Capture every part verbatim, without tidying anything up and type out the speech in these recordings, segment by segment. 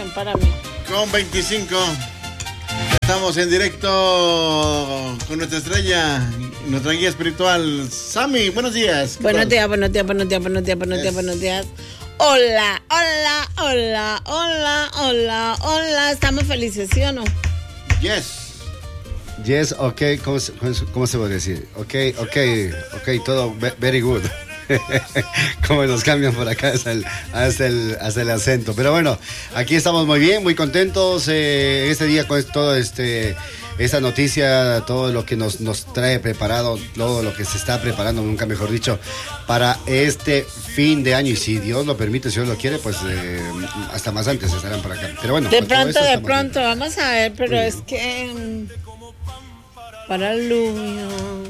para mí. Con veinticinco. Estamos en directo con nuestra estrella, nuestra guía espiritual, Sammy. Buenos días. Buenos días, buenos días, buenos días, buenos días, buenos días, buenos días. Hola, hola, hola, hola, hola, hola. ¿Estamos felices, sí o no? Yes. Yes, ok, ¿cómo, cómo, cómo se puede decir? Ok, ok, ok, todo very good. Como nos cambian por acá hasta el, hasta, el, hasta el acento. Pero bueno, aquí estamos muy bien, muy contentos. Eh, este día con todo este... Esta noticia, todo lo que nos, nos trae preparado, todo lo que se está preparando, nunca mejor dicho, para este fin de año. Y si Dios lo permite, si Dios lo quiere, pues eh, hasta más antes estarán por acá. Pero bueno, de pronto, de pronto, bien. Vamos a ver, pero sí. Es que para el Lumio.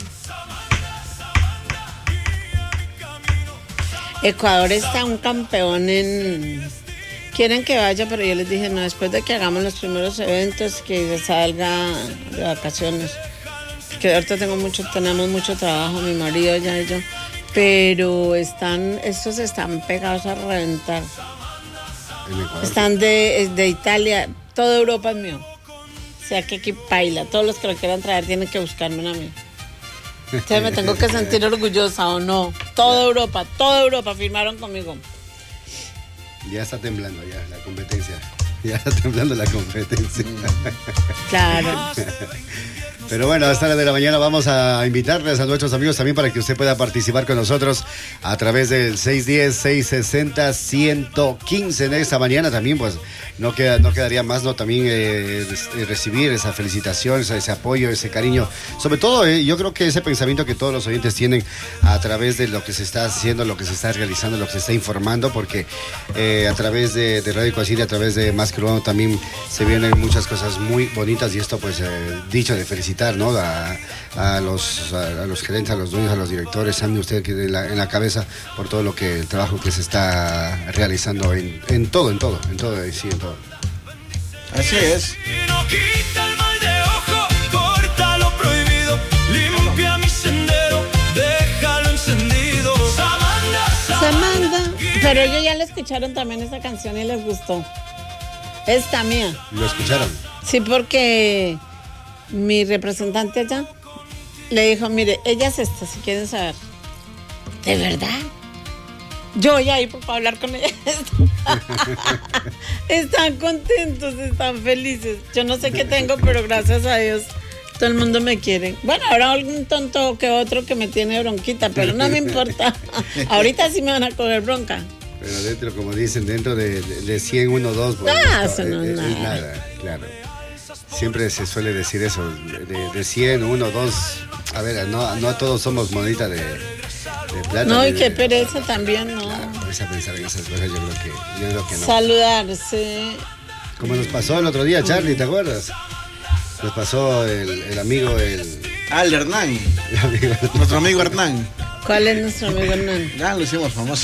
Ecuador está un campeón en... Quieren que vaya, pero yo les dije, no, después de que hagamos los primeros eventos, que salga de vacaciones. Que ahorita tengo mucho, tenemos mucho trabajo, mi marido ya y yo. Pero están, estos están pegados a reventar. Están de, de Italia, toda Europa es mío. O sea que aquí baila, todos los que lo quieran traer tienen que buscarme a mí. Entonces me tengo que sentir orgullosa o no. Toda Europa, toda Europa firmaron conmigo. Ya está temblando ya la competencia. Ya está temblando la competencia. Claro. Pero bueno, a esta hora de la mañana vamos a invitarles a nuestros amigos también para que usted pueda participar con nosotros a través del seis uno cero, seis seis cero, uno uno cinco en esta mañana también, pues no, queda, no quedaría más, ¿no? También eh, recibir esa felicitación, ese, ese apoyo, ese cariño. Sobre todo, eh, yo creo que ese pensamiento que todos los oyentes tienen a través de lo que se está haciendo, lo que se está realizando, lo que se está informando, porque eh, a través de, de Radio Coahuila, a través de Más que Urbano también se vienen muchas cosas muy bonitas y esto pues eh, dicho de felicitar, ¿no? A, a, los, a, a los gerentes, a los dueños, a los directores, Sammy, usted que en la, en la cabeza por todo lo que el trabajo que se está realizando en, en todo, en todo, en todo, sí, en todo. Así es. No quita el mal de ojo, corta lo prohibido, limpia mi sendero, déjalo encendido. Samanda, Samanda. Pero ellos ya le escucharon también esa canción y les gustó. Esta mía. ¿Lo escucharon? Sí, porque mi representante allá le dijo, mire, ella es esta, si quieren saber. ¿De verdad? Yo voy a ir para hablar con ella. Están contentos, están felices. Yo no sé qué tengo, pero gracias a Dios todo el mundo me quiere. Bueno, habrá algún tonto que otro que me tiene bronquita, pero no me importa. Ahorita sí me van a coger bronca. Pero dentro, como dicen, dentro de, de, de cien, uno, dos, pues, ah, eso no es, es, es nada. nada, claro. Siempre se suele decir eso, de, de cien, uno, dos. A ver, no, no todos somos monedita de, de plata. No, y de, qué pereza también, ¿no? Claro, esa pensar en esas cosas, yo creo que, yo creo que no. Saludarse. Como nos pasó el otro día, Charlie, ¿te acuerdas? Nos pasó el, el amigo, el... Ah, el Hernán. El amigo, nuestro amigo Hernán. ¿Cuál es nuestro amigo Hernán? Ya lo hicimos famoso.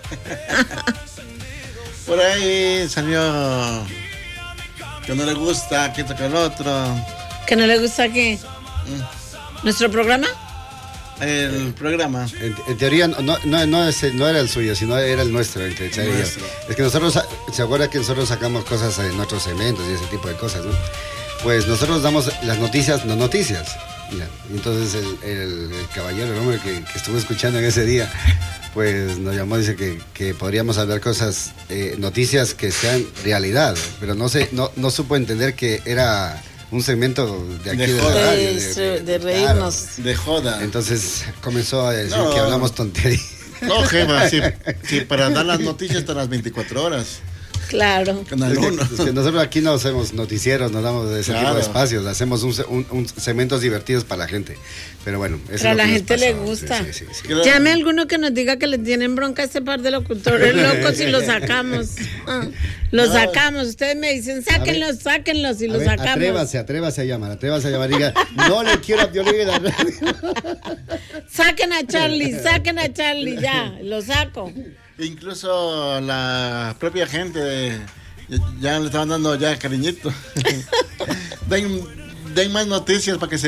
Por ahí salió... Que no le gusta, que toca el otro. ¿Que no le gusta qué? Mm. ¿Nuestro programa? El programa. En, en teoría no, no, no, es, no era el suyo, sino era el nuestro, entre Chay y yo. Es que nosotros, ¿se acuerda que nosotros sacamos cosas en otros segmentos y ese tipo de cosas, no? Pues nosotros damos las noticias, no noticias. Ya. Entonces el, el, el caballero, el hombre que, que estuvo escuchando en ese día, pues nos llamó, dice que, que podríamos hablar cosas, eh, noticias que sean realidad, pero no sé, no, no supo entender que era un segmento de aquí de, de, la radio, de, de, de reírnos. Claro, de joda. Entonces comenzó a decir no, que hablamos tonterías. No, Gema, sí, sí, para dar las noticias hasta las veinticuatro horas. Claro. Canal uno. Es que, es que nosotros aquí no hacemos noticieros, no damos ese claro. tipo de espacios, hacemos un, un, un segmentos divertidos para la gente. Pero bueno, eso pero es lo a la que gente le gusta. Sí, sí, sí, sí. Llame a alguno que nos diga que le tienen bronca a este par de locutores locos y los sacamos. Ah, los no. sacamos. Ustedes me dicen, sáquenlos, ver, sáquenlos y los ver, sacamos. Atrévase, atrévase a llamar, atrévase a llamar. Diga, no le quiero a Violín en la radio. Saquen a Charlie, saquen a Charlie, ya, lo saco. Incluso la propia gente de, ya le estaban dando ya cariñito. den, den más noticias para que se vaya.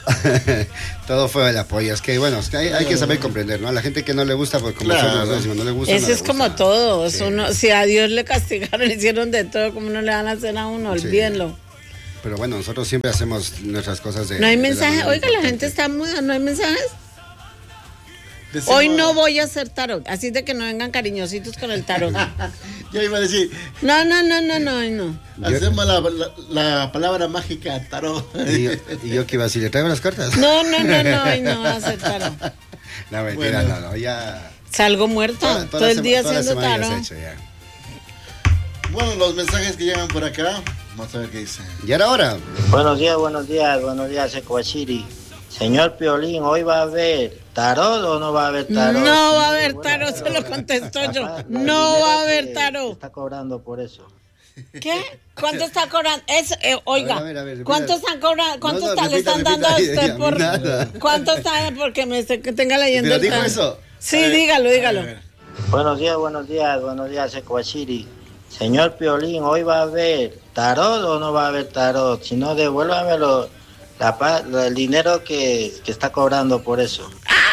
Todo fue el apoyo. Es que, bueno, es que hay, hay que saber comprender, ¿no? A la gente que no le gusta, pues como Claro. nosotros decimos, no le gusta. Eso no le es gusta. como todo. Sí. Uno, si a Dios le castigaron, le hicieron de todo, ¿cómo no le van a hacer a uno? Sí. Olvídenlo. Pero bueno, nosotros siempre hacemos nuestras cosas de. No hay de la mensaje. manera Oiga, la importante. gente está muda, ¿no hay mensajes? Decimos- Hoy no voy a hacer tarot, así de que no vengan cariñositos con el tarot. Yo iba a decir, No, no, no, no, no, hoy no. Yo- hacemos la, la, la palabra mágica, tarot. Y yo, y yo que iba a decir, ¿le traigo las cartas? No, no, no, no, hoy no voy a hacer tarot. No, mentira, Bueno. no, no, ya. Salgo muerta Toda- toda todo la el sema- día toda la haciendo semana ya tarot. se ha hecho, ya. Bueno, los mensajes que llegan por acá, vamos a ver qué dice. ¿Y ahora ahora? Buenos días, buenos días, buenos días, Ecuachiri. Señor Piolín, ¿hoy va a haber tarot o no va a haber tarot? No va a haber Bueno, tarot, se lo contesto yo. papá, el No dinero va a haber que tarot. Está cobrando por eso. ¿Qué? ¿Cuánto está cobrando? Es, eh, oiga, A ver, a ver, a ver, ¿cuánto repita. están cobrando? ¿Cuánto No, no, está- le repita, están dando a repita, usted ya, por nada. cuánto está porque me esté- que tenga leyendo ¿Pero el dijo tarot? eso? Sí, A ver, dígalo, dígalo. a ver. Buenos días, buenos días, buenos días, Ecuachiri. Señor Piolín, ¿hoy va a haber tarot o no va a haber tarot? Si no, devuélvamelo, la, pa- la- el dinero que, que está cobrando por eso.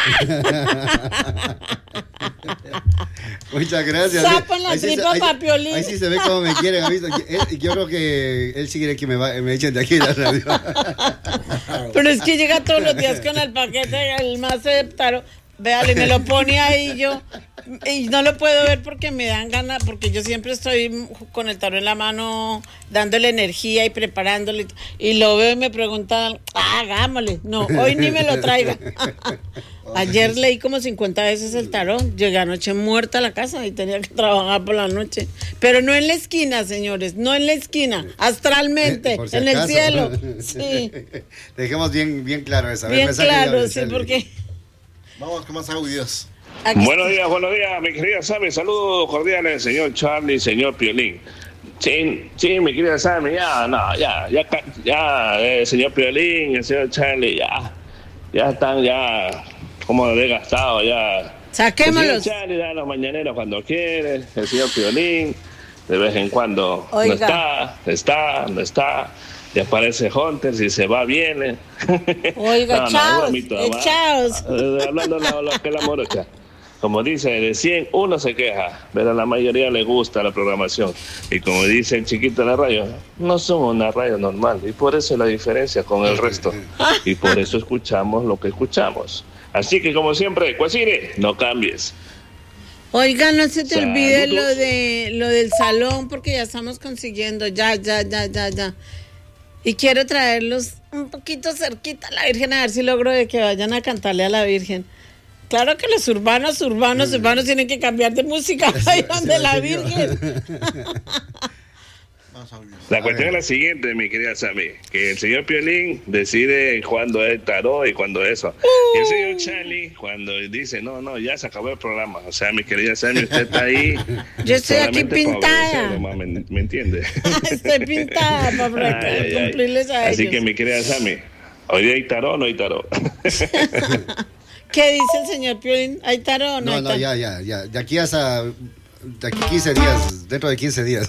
Muchas gracias. Sapo en la Ahí sí se- tripa ahí- pa' Piolín. Ahí sí se ve cómo me quieren. ¿Ha visto? Él- yo creo que él sí quiere que me, va- me echen de aquí de la radio. Pero es que llega todos los días con el paquete, el mazo de tarot. Véale, me lo pone ahí yo. Y no lo puedo ver porque me dan ganas, porque yo siempre estoy con el tarot en la mano, dándole energía y preparándole. Y lo veo y me preguntan, ah, hagámosle. No, hoy ni me lo traiga. Ayer leí como cincuenta veces el tarot. Llegué anoche muerta a la casa y tenía que trabajar por la noche. Pero no en la esquina, señores, no en la esquina, astralmente, Por si en el acaso. cielo. Sí, Dejemos bien, bien claro eso. A ver, bien mensaje de claro, Gabriel sí, Selvi. porque... Vamos con más audios. aquí Buenos días, buenos días, mi querida Sammy. Saludos cordiales, señor Charlie, señor Piolín. Sí, sí, mi querida Sammy, ya, no, ya, ya, ca- ya, el señor Piolín, el señor Charlie, ya, ya están ya como desgastados, ya. Saquémoslos. El señor Charlie da los mañaneros cuando quiere, el señor Piolín de vez en cuando Oiga. no está, está, no está. Y aparece Hunter, si se va, viene. Oiga, chaos, bromita, eh, va. chaos. Eh, Hablando de lo, lo que es la morocha. Como dice, de cien, uno se queja, pero a la mayoría le gusta la programación. Y como dice el chiquito de la radio, no somos una radio normal. Y por eso es la diferencia con el resto. Y por eso escuchamos lo que escuchamos. Así que, como siempre, Cuasire, no cambies. Oiga, no se te Saludos. olvide lo de lo del salón porque ya estamos consiguiendo, ya, ya, ya, ya, ya. Y quiero traerlos un poquito cerquita a la Virgen a ver si logro de que vayan a cantarle a la Virgen. Claro que los urbanos, urbanos, urbanos tienen que cambiar de música, vayan de la Virgen. Más audios. La cuestión es la siguiente, mi querida Sammy, que el señor Piolín decide cuándo es tarot y cuándo eso. Y el señor Charlie, cuando dice, no, no, ya se acabó el programa. O sea, mi querida Sammy, usted está ahí. Yo estoy aquí solamente para pintada. obedecerlo, ma, ¿Me, me entiende? Estoy pintada para Ay, ay, ay. cumplirles a Así ellos. que, mi querida Sammy, hoy día hay tarot o no hay tarot. ¿Qué dice el señor Piolín? ¿Hay tarot o no No, hay no, tarot? ya, ya, ya. De aquí hasta. De aquí quince días. Dentro de quince días.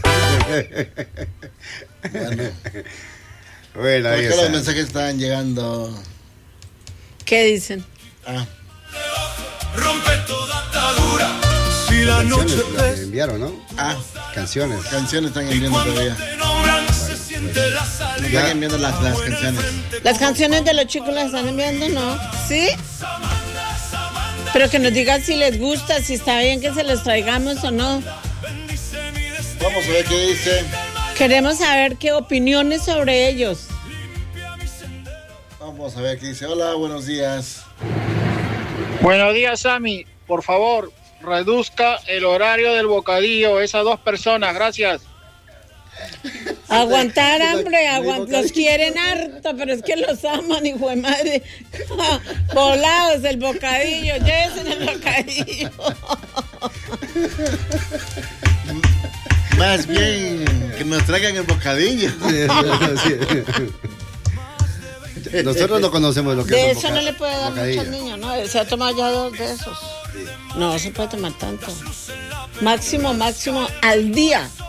Bueno, Bueno, ¿por ahí qué los está. mensajes están llegando? ¿Qué dicen? Ah, Rompe toda atadura. Si la noche Canciones las que ves enviaron, ¿no? ah, Canciones. canciones están y enviando cuando todavía. te nombran se siente la Nos salida. están enviando las, las canciones. ¿Las canciones de los chicos las están enviando? ¿No? ¿Sí? Pero que nos digan si les gusta, si está bien que se los traigamos o no. Vamos a ver qué dice. Queremos saber qué opiniones sobre ellos. Vamos a ver qué dice. Hola, buenos días. Buenos días, Sammy. Por favor, reduzca el horario del bocadillo. Esas dos personas, gracias. Aguantar hambre, aguant bocadillo. los quieren harto, pero es que los aman, hijo de madre. Volados el bocadillo, llévense el bocadillo. Más bien que nos traigan el bocadillo. Nosotros no conocemos lo que De es un eso boca- no le puede dar mucho bocadillo. al niño, ¿no? Él se ha tomado ya dos de esos. No se puede tomar tanto. Máximo, máximo al día.